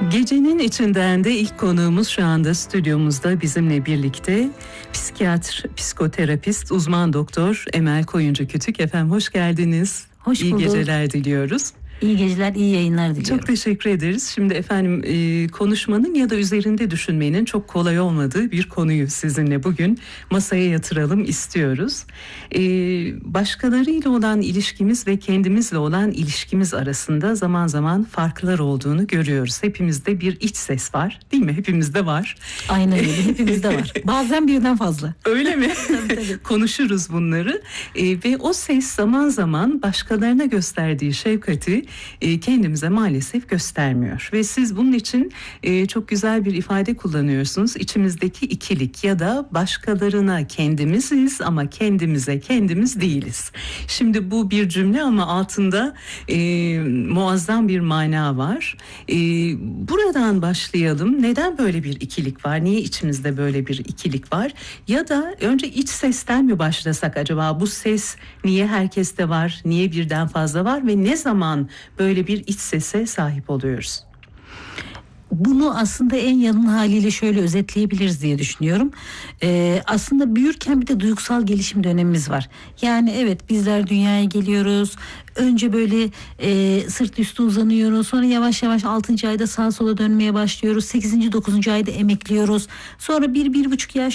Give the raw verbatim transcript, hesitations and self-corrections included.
Gecenin içinden de ilk konuğumuz şu anda stüdyomuzda bizimle birlikte psikiyatr, psikoterapist, uzman doktor Emel Koyuncu Kütük. Efendim hoş geldiniz. Hoş İyi bulduk. geceler diliyoruz. İyi geceler, iyi yayınlar diliyorum. Çok teşekkür ederiz. Şimdi efendim e, konuşmanın ya da üzerinde düşünmenin çok kolay olmadığı bir konuyu sizinle bugün masaya yatıralım istiyoruz. E, başkalarıyla olan ilişkimiz ve kendimizle olan ilişkimiz arasında zaman zaman farklar olduğunu görüyoruz. Hepimizde bir iç ses var, değil mi? Hepimizde var. Aynen öyle, hepimizde var. Bazen birden fazla. Öyle mi? Tabii, tabii. Konuşuruz bunları e, ve o ses zaman zaman başkalarına gösterdiği şefkati e, kendimize maalesef göstermiyor. Ve siz bunun için e, çok güzel bir ifade kullanıyorsunuz. İçimizdeki ikilik ya da başkalarına kendimiziz ama kendimize kendimiz değiliz. Şimdi bu bir cümle ama altında e, muazzam bir mana var. E, buradan başlayalım. Neden böyle bir ikilik var? Niye içimizde böyle bir ikilik var? Ya da önce iç sesten mi başlasak acaba? Bu ses niye herkeste var? Niye birden fazla var? Ve ne zaman böyle bir iç sese sahip oluyoruz? Bunu aslında en yalın haliyle şöyle özetleyebiliriz diye düşünüyorum. Ee, aslında büyürken bir de duygusal gelişim dönemimiz var. Yani evet, bizler dünyaya geliyoruz. Önce böyle e, sırt üstü uzanıyoruz. Sonra yavaş yavaş altıncı ayda sağa sola dönmeye başlıyoruz. sekizinci dokuzuncu ayda emekliyoruz. Sonra bir bir buçuk yaş